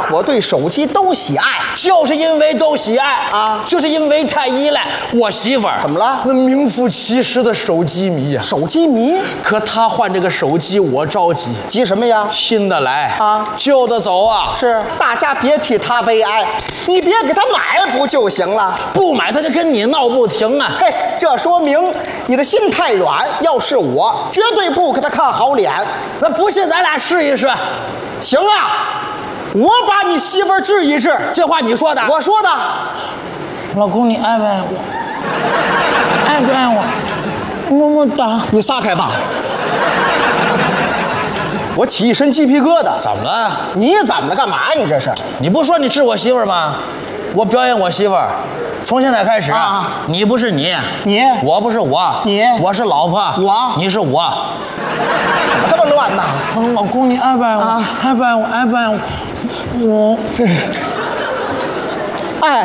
伙对手机都喜爱， 就是因为都喜爱啊， 就是因为太依赖。我媳妇儿怎么了？ 那名副其实的手机迷呀， 手机迷。 可她换这个手机，我着急。 急什么呀？ 新的来啊， 旧的走啊。 是，大家别替他悲哀，你别给他买不就行了？ 不买他就跟你闹不停啊。 嘿，这说明你的心太软。要是我，绝对不给他看好脸。 那不信咱俩试一试。 行啊，我把你媳妇儿治一治。 这话你说的？ 我说的。 老公，你爱不爱我？爱不爱我？么么哒。 你撒开吧。我起一身鸡皮疙瘩。 怎么了？ 你怎么了？干嘛呀？你这是？ 你不说你治我媳妇儿吗？我表演我媳妇儿。从现在开始，你不是你，我不是我，我是老婆，你是我。 怎么这么乱呢？ 老公，你爱不爱我？爱不爱我？爱不爱我？我爱。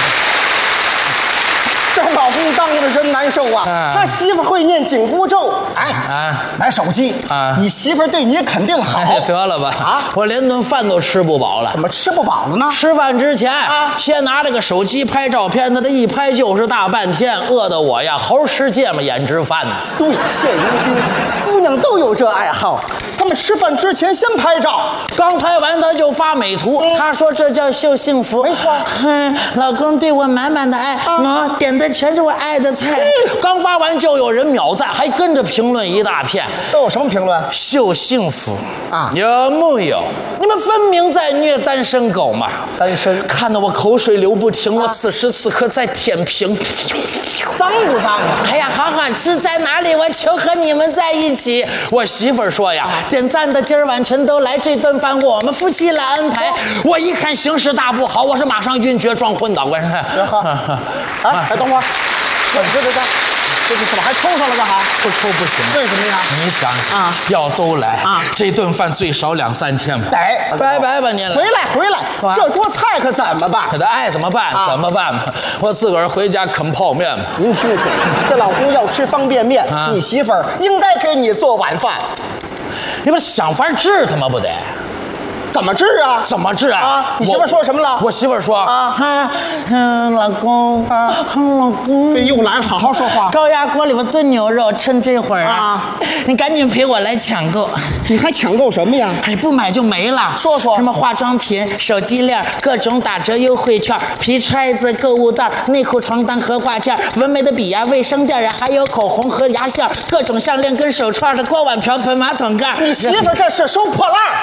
这老公当着真难受啊！他媳妇会念紧箍咒。买手机你媳妇对你肯定好。 得了吧我连顿饭都吃不饱了。 怎么吃不饱了呢？ 吃饭之前先拿这个手机拍照片，他这一拍就是大半天，饿得我呀猴吃芥末眼直翻呢。 对，现如今姑娘都有这爱好，她们吃饭之前先拍照， 刚拍完他就发美图，他说这叫秀幸福。 没错， 老公对我满满的爱，点的全是我爱的菜。刚发完就有人秒赞，还跟着评论一大片。 都有什么评论？ 秀幸福啊， 有木有？你们分明在虐单身狗嘛！ 单身， 看得我口水流不停，我此时此刻在舔屏。 脏不脏啊？ 哎呀，好好吃在哪里？我求和你们在一起。我媳妇儿说呀，点赞的今儿晚全都来，这顿饭我们夫妻来安排。我一看形势大不好，我是马上晕厥撞昏倒。我说， 哎，等会儿，这怎么还抽上了干啥？ 不抽不行。 为什么呀？ 你想想要都来这顿饭最少2-3千吧。 得， 拜拜吧您。 回来，这桌菜可怎么办？ 他爱怎么办怎么办吧？我自个儿回家啃泡面吧。 您听听，这老公要吃方便面，你媳妇儿应该给你做晚饭。 你不想法治他吗？不得。 怎么治啊？ 怎么治啊？ 你媳妇说什么了？ 我媳妇说老公老公， 又来，好好说话。 高压锅里边炖牛肉，趁这会儿你赶紧陪我来抢购。 你还抢购什么呀？ 哎，不买就没了。 说说什么化妆品、手机链、各种打折优惠券、皮揣子、购物袋、内裤、床单和挂件、纹眉的笔呀、卫生垫呀，还有口红和牙线，各种项链跟手串的锅碗瓢盆、马桶盖。 你媳妇这是收破烂儿。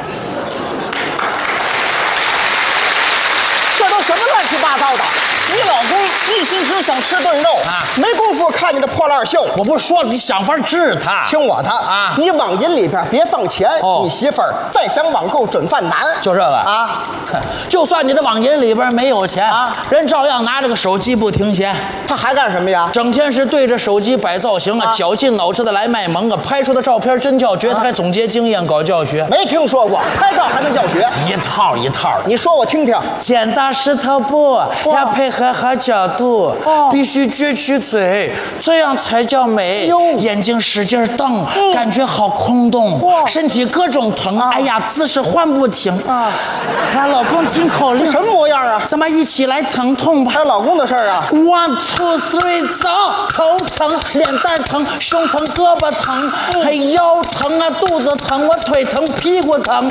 这都什么乱七八糟的？你老公一心只想吃顿肉没工夫看你的破烂秀。 我不是说了，你想法治他。 听我的你网银里边别放钱，你媳妇儿再想网购准犯难。 就这个就算你的网银里边没有钱人照样拿着个手机不停闲。 他还干什么呀？ 整天是对着手机摆造型绞尽脑汁的来卖萌拍出的照片真叫绝，他还总结经验搞教学。 没听说过拍照还能教学？ 一套一套的。 你说我听听。 剪刀石头布，要配合好角度，必须撅起嘴，这样才叫美。眼睛使劲瞪，感觉好空洞，身体各种疼，哎呀，姿势换不停。哎，老公听口令。 什么模样啊？ 咱们一起来疼痛吧。 还有老公的事儿啊。 1 2 3走，头疼，脸蛋疼，胸疼，胳膊疼，还腰疼啊，肚子疼，我腿疼，屁股疼。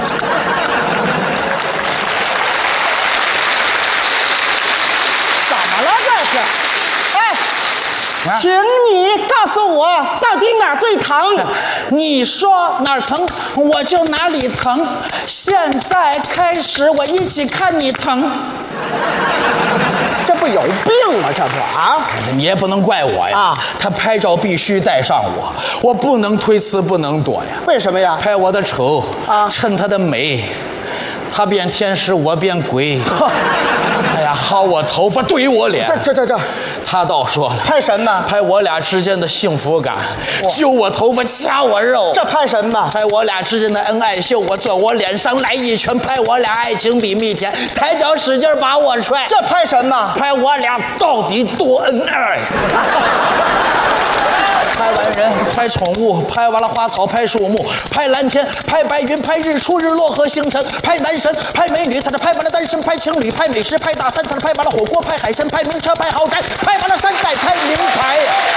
请你告诉我，到底哪儿最疼？ 你说哪儿疼，我就哪里疼。现在开始，我一起看你疼。 这不有病吗？这不你也不能怪我呀。他拍照必须带上我不能推辞，不能躲呀。 为什么呀？ 拍我的丑趁他的美。他变天使，我变鬼。哎呀，薅我头发，怼我脸。 这， 他倒说了， 拍什么？ 拍我俩之间的幸福感，揪我头发，掐我肉。 这拍什么？ 拍我俩之间的恩爱秀，我坐我脸上来一拳，拍我俩爱情比蜜甜，抬脚使劲把我踹。 这拍什么？ 拍我俩到底多恩爱。 拍完人，拍宠物，拍完了花草，拍树木，拍蓝天，拍白云，拍日出日落和星辰，拍男神，拍美女，他这拍完了单身，拍情侣，拍美食，拍大餐，他这拍完了火锅，拍海鲜，拍名车，拍豪宅，拍完了山寨，拍名牌。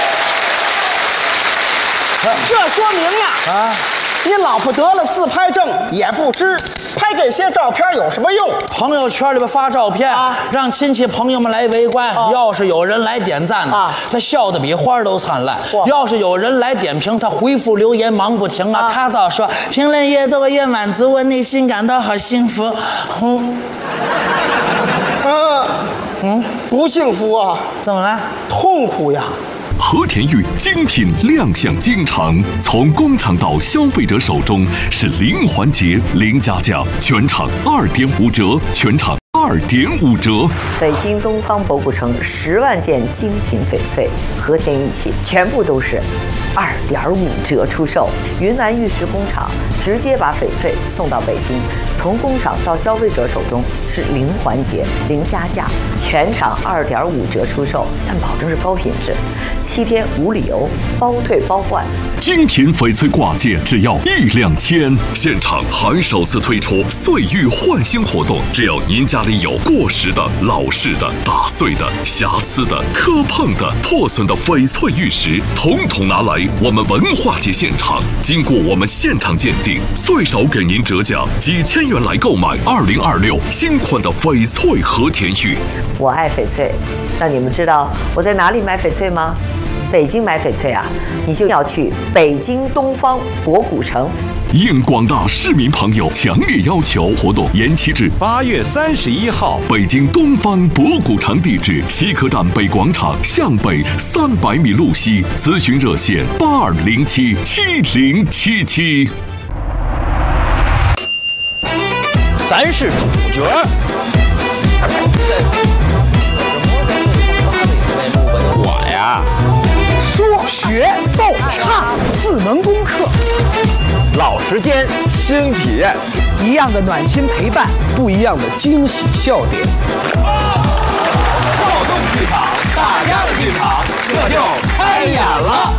这说明啊，你老婆得了自拍症也不知拍这些照片有什么用？ 朋友圈里边发照片，让亲戚朋友们来围观。要是有人来点赞他笑得比花都灿烂；要是有人来点评，他回复留言忙不停啊。他倒说评论越多越满足，我内心感到好幸福。 不幸福啊？ 怎么了？ 痛苦呀！ 和田玉精品亮相京城，从工厂到消费者手中是零环节零加价，全场2.5折，全场2.5折。 北京东方博古城10万件精品翡翠，和田玉器全部都是2.5折出售。云南玉石工厂直接把翡翠送到北京，从工厂到消费者手中是零环节零加价，全场2.5折出售，但保证是高品质，7天无理由，包退包换。 精品翡翠挂件只要1-2千，现场还首次推出岁玉换新活动，只要您家里有过时的、老式的、打碎的、瑕疵的、磕碰的、破损的翡翠玉石，统统拿来我们文化节现场，经过我们现场鉴定，最少给您折价几千元来购买2026新款的翡翠和田玉。 我爱翡翠，让你们知道我在哪里买翡翠吗？北京买翡翠啊，你就要去北京东方博古城。 应广大市民朋友强烈要求，活动延期至 8月31号。 北京东方博古城地址：西客站北广场向北300米路西，咨询热线82077077。 咱是主角。 我呀， 说学逗唱4门功课， 老时间，新体验， 一样的暖心陪伴， 不一样的惊喜笑点。 少动剧场，大家的剧场，这就开演了。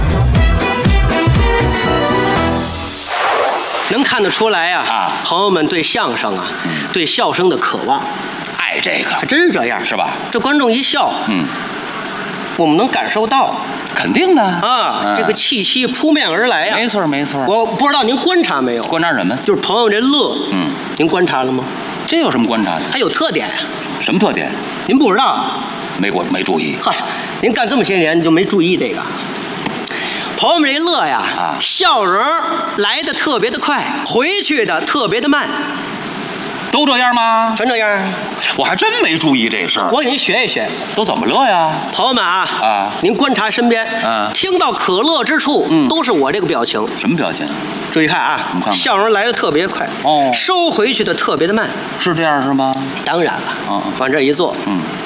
能看得出来呀，朋友们对相声啊，对笑声的渴望， 爱这个， 还真是这样， 是吧？ 这观众一笑，我们能感受到， 肯定的啊，这个气息扑面而来呀。 没错没错。 我不知道您观察没有？ 观察什么？ 就是朋友这乐，您观察了吗？ 这有什么观察的？ 它有特点呀。 什么特点？ 您不知道？ 没注意。 嗨，您干这么些年，你就没注意这个。朋友们这乐呀，笑容来的特别的快，回去的特别的慢。 都这样吗？ 全这样。 我还真没注意这事儿。 我给您学一学。 都怎么乐呀？ 朋友们啊，您观察身边，听到可乐之处，都是我这个表情。 什么表情？ 注意看啊，你看，笑容来的特别快，收回去的特别的慢。 是这样是吗？ 当然了，往这一坐，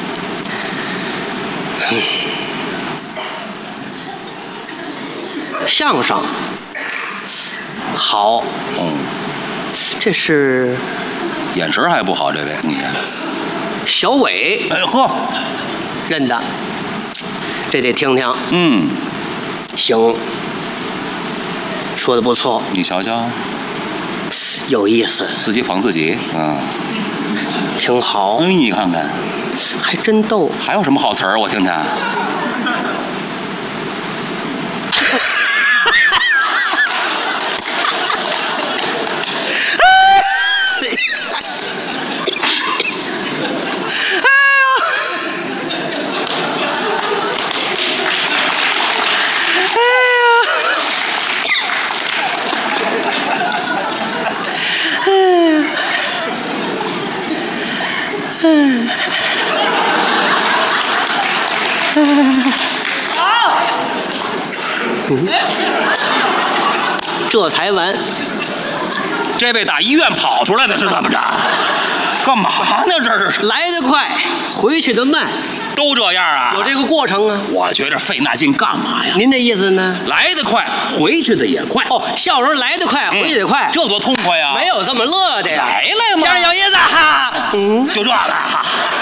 相声好，这是眼神还不好，这位你看， 小伟， 哎呵， 认得，这得听听，行，说的不错， 你瞧瞧， 有意思， 自己捧自己， 挺好， 你看看， 还真逗， 还有什么好词儿？我听听。 这才完， 这位打医院跑出来的是怎么着？干嘛呢？这是来得快，回去的慢， 都这样啊？ 有这个过程啊？ 我觉着费那劲干嘛呀？ 您的意思呢？ 来得快，回去的也快。 笑容来得快，回去得快， 这多痛快呀！ 没有这么乐的呀！ 来嘛， 相声有意思哈！ 就这个哈。